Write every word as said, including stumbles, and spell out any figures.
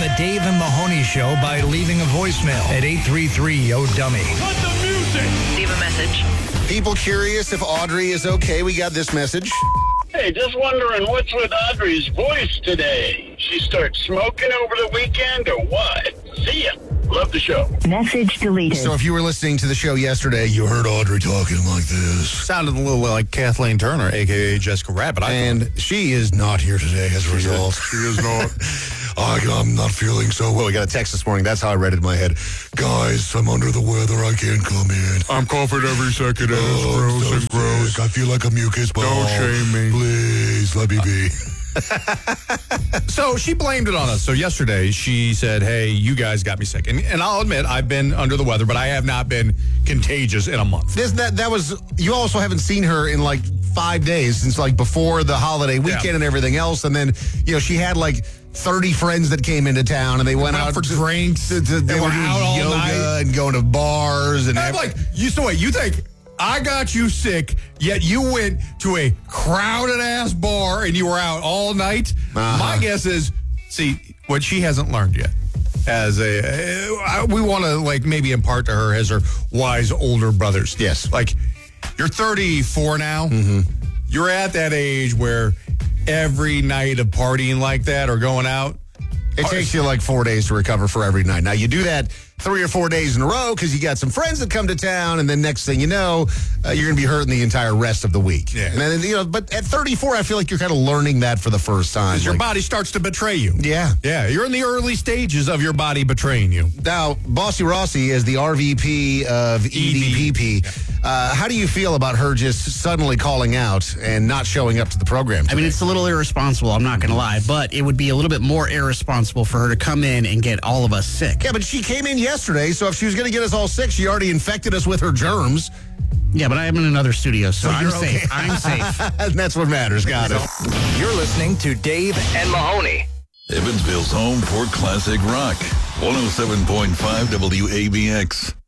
the Dave and Mahoney Show by leaving a voicemail at eight three three, yo dummy. Cut the music! Leave a message. People curious if Audrey is okay. We got this message. Hey, just wondering what's with Audrey's voice today. She starts smoking over the weekend or what? See ya. Love the show. Message deleted. So if you were listening to the show yesterday, you heard Audrey talking like this. Sounded a little like Kathleen Turner, a k a. Jessica Rabbit. I And she is not here today as a result. She is not. I, I'm not feeling so well. I got a text this morning. That's how I read it in my head. Guys, I'm under the weather. I can't come in. I'm coughing every second. It's Oh, I'm gross so and gross. sick. I feel like a mucus ball. Don't shame me. Please, let me be. So she blamed it on us. So yesterday she said, hey, you guys got me sick. And, and I'll admit, I've been under the weather, but I have not been contagious in a month. This, that, that was, you also haven't seen her in like five days since like before the holiday weekend Yeah. and everything else. And then, you know, she had like thirty friends that came into town and they went, Went out for to, drinks. To, to, they They were were doing out all yoga night. and going to bars. And I'm like, you so wait, you think I got you sick, yet you went to a crowded ass bar and you were out all night? Uh-huh. My guess is, see, what she hasn't learned yet. As a, uh, we want to like maybe impart to her as her wise older brothers. Yes. Like, you're thirty-four now. Mm-hmm. You're at that age where every night of partying like that or going out, It takes you like four days to recover for every night. Now, you do that three or four days in a row because you got some friends that come to town, and then next thing you know, uh, you're going to be hurting the entire rest of the week. Yeah. And then, you know, but at thirty-four, I feel like you're kind of learning that for the first time. because your Like, body starts to betray you. yeah. Yeah, you're in the early stages of your body betraying you. Now, Bossy Rossi is the R V P of E D P P. Uh, how do you feel about her just suddenly calling out and not showing up to the program I mean, today? it's a little irresponsible, I'm not going to lie, but it would be a little bit more irresponsible for her to come in and get all of us sick. Yeah, but she came in yesterday, so if she was going to get us all sick, she already infected us with her germs. Yeah, but I am in another studio, so, I'm you're safe. okay. I'm safe. And that's what matters. Got it. You're listening to Dave and Mahoney. Evansville's home for classic rock. one oh seven point five W A B X.